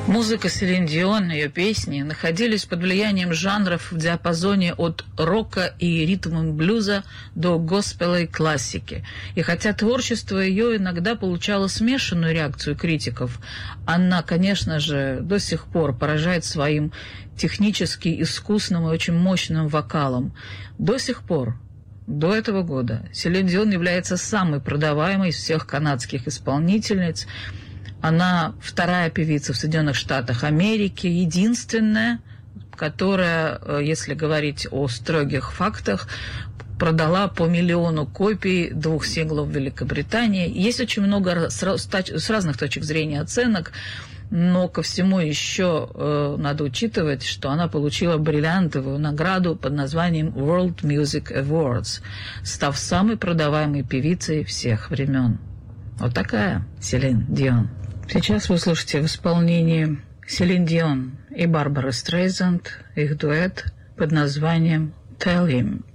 Музыка Селин Дион, ее песни находились под влиянием жанров в диапазоне от рока и ритм-блюза до госпела и классики. И хотя творчество ее иногда получало смешанную реакцию критиков, она, конечно же, до сих пор поражает своим технически искусным и очень мощным вокалом. До сих пор. До этого года Селин Дион является самой продаваемой из всех канадских исполнительниц. Она вторая певица в Соединенных Штатах Америки, единственная, которая, если говорить о строгих фактах, продала по 1 миллиону копий 2 синглов в Великобритании. Есть очень много с разных точек зрения оценок, но ко всему еще надо учитывать, что она получила бриллиантовую награду под названием World Music Awards, став самой продаваемой певицей всех времен. Вот такая Селин Дион. Сейчас вы слушаете в исполнении Селин Дион и Барбары Стрейзанд их дуэт под названием «Tell Him».